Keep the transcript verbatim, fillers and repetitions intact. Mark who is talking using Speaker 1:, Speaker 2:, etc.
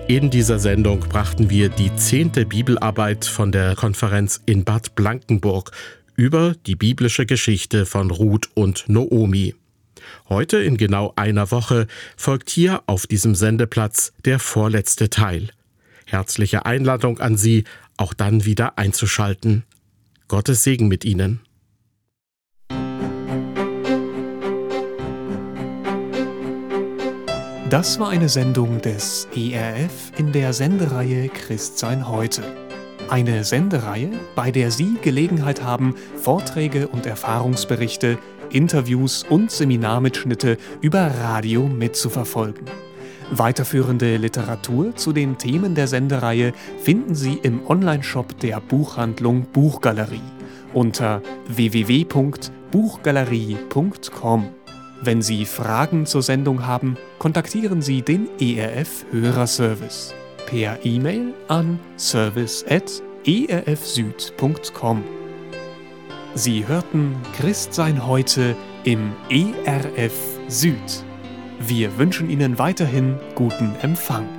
Speaker 1: In dieser Sendung brachten wir die zehnte Bibelarbeit von der Konferenz in Bad Blankenburg über die biblische Geschichte von Ruth und Noomi. Heute in genau einer Woche folgt hier auf diesem Sendeplatz der vorletzte Teil. Herzliche Einladung an Sie, auch dann wieder einzuschalten. Gottes Segen mit Ihnen.
Speaker 2: Das war eine Sendung des E R F in der Sendereihe Christsein heute. Eine Sendereihe, bei der Sie Gelegenheit haben, Vorträge und Erfahrungsberichte, Interviews und Seminarmitschnitte über Radio mitzuverfolgen. Weiterführende Literatur zu den Themen der Sendereihe finden Sie im Onlineshop der Buchhandlung Buchgalerie unter w w w punkt buchgalerie punkt com. Wenn Sie Fragen zur Sendung haben, kontaktieren Sie den E R F Hörerservice per E-Mail an service at e r f süd punkt com. Sie hörten Christsein heute im E R F Süd. Wir wünschen Ihnen weiterhin guten Empfang.